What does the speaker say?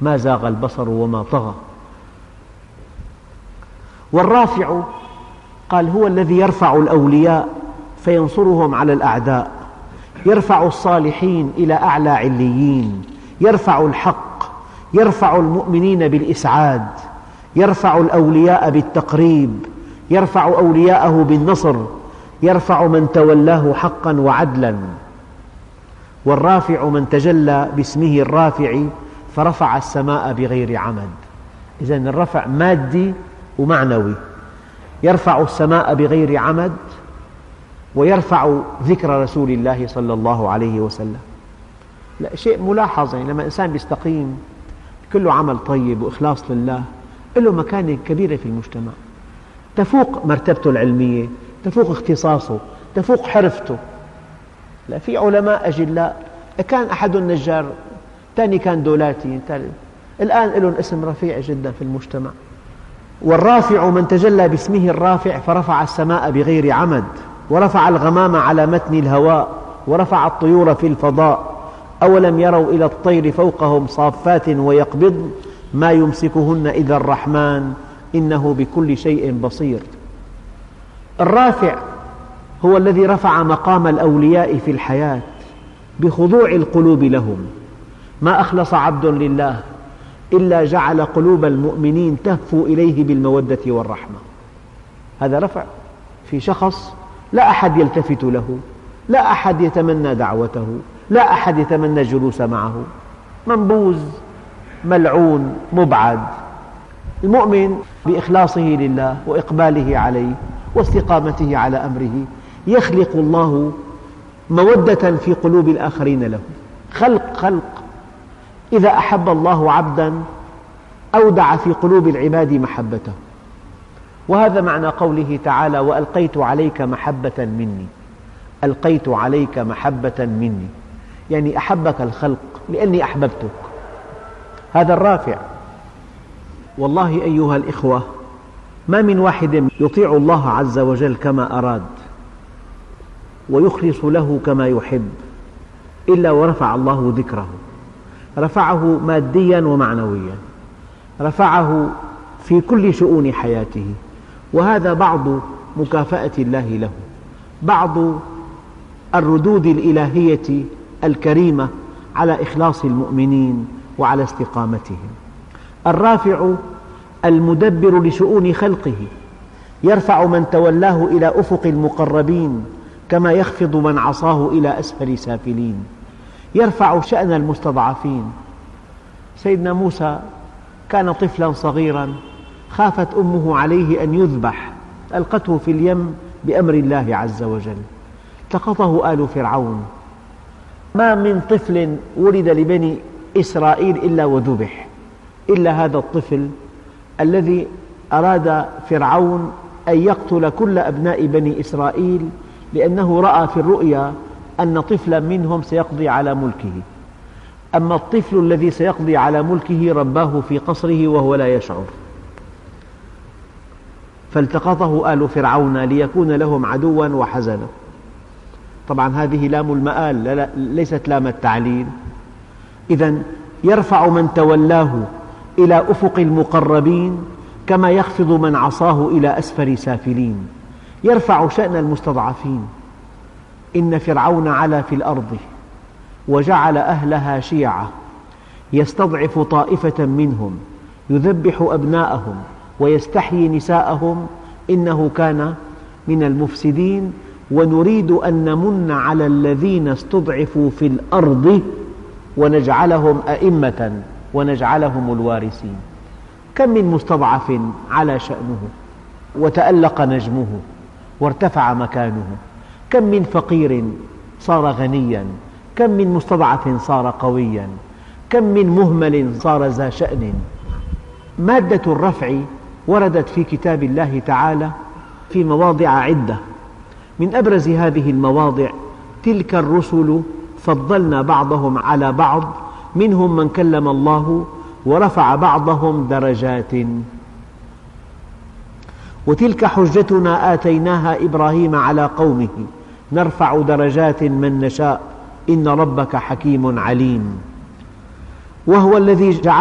ما زاغ البصر وما طغى. والرافع قال هو الذي يرفع الأولياء فينصرهم على الأعداء، يرفع الصالحين إلى أعلى عليين، يرفع الحق، يرفع المؤمنين بالإسعاد، يرفع الأولياء بالتقريب، يرفع أولياءه بالنصر، يرفع من تولاه حقا وعدلا. والرافع من تجلى باسمه الرافع فرفع السماء بغير عمد. إذن الرفع مادي ومعنوي، يرفع السماء بغير عمد، ويرفع ذكر رسول الله صلى الله عليه وسلم. لا شيء ملاحظ، يعني لما إنسان يستقيم كله عمل طيب وإخلاص لله له مكانة كبيرة في المجتمع، تفوق مرتبته العلمية، تفوق اختصاصه، تفوق حرفته. لا في علماء أجلاء كان أحدهم نجار، ثاني كان دولاتي، الآن لهم اسم رفيع جدا في المجتمع. والرافع من تجلى باسمه الرافع فرفع السماء بغير عمد، ورفع الغمام على متن الهواء، ورفع الطيور في الفضاء. أولم يروا إلى الطير فوقهم صافات ويقبضن ما يمسكهن إلا الرحمن إنه بكل شيء بصير. الرافع هو الذي رفع مقام الأولياء في الحياة بخضوع القلوب لهم. ما أخلص عبد لله إلا جعل قلوب المؤمنين تهفو إليه بالمودة والرحمة. هذا رفع في شخص لا أحد يلتفت له، لا أحد يتمنى دعوته، لا أحد يتمنى الجلوس معه، منبوذ ملعون مبعد. المؤمن بإخلاصه لله وإقباله عليه واستقامته على أمره يخلق الله مودة في قلوب الآخرين له. خلق إذا أحب الله عبدا أودع في قلوب العباد محبته. وهذا معنى قوله تعالى وألقيت عليك محبة مني. ألقيت عليك محبة مني يعني أحبك الخلق لأني أحببتك. هذا الرافع. والله أيها الإخوة ما من واحد يطيع الله عز وجل كما أراد ويخلص له كما يحب إلا ورفع الله ذكره، رفعه ماديا ومعنويا، رفعه في كل شؤون حياته. وهذا بعض مكافأة الله له، بعض الردود الإلهية الكريمة على إخلاص المؤمنين وعلى استقامتهم. الرافع المدبر لشؤون خلقه، يرفع من تولاه إلى أفق المقربين كما يخفض من عصاه إلى أسفل سافلين، يرفع شأن المستضعفين. سيدنا موسى كان طفلا صغيرا، خافت أمه عليه أن يذبح، ألقته في اليم بأمر الله عز وجل، التقطه آل فرعون. ما من طفل ولد لبني إسرائيل إلا وذبح، إلا هذا الطفل الذي أراد فرعون أن يقتل كل أبناء بني إسرائيل لأنه رأى في الرؤيا أن طفلا منهم سيقضي على ملكه. أما الطفل الذي سيقضي على ملكه رباه في قصره وهو لا يشعر، فالتقطه آل فرعون ليكون لهم عدوا وحزنا. طبعا هذه لام المآل ليست لام التعليل. إذن يرفع من تولاه إلى أفق المقربين كما يخفض من عصاه إلى أسفل سافلين، يرفع شأن المستضعفين. إن فرعون علا في الأرض وجعل أهلها شيعا يستضعف طائفة منهم يذبح أبناءهم ويستحيي نساءهم إنه كان من المفسدين ونريد أن نمن على الذين استضعفوا في الأرض ونجعلهم أئمة ونجعلهم الوارثين. كم من مستضعف علا شأنه وتألق نجمه وارتفع مكانه، كم من فقير صار غنيا، كم من مستضعف صار قويا، كم من مهمل صار ذا شأن. مادة الرفع وردت في كتاب الله تعالى في مواضع عدة، من أبرز هذه المواضع تلك الرسل فضلنا بعضهم على بعض منهم من كلم الله ورفع بعضهم درجات. وتلك حجتنا آتيناها إبراهيم على قومه نرفع درجات من نشاء إن ربك حكيم عليم. وهو الذي جعل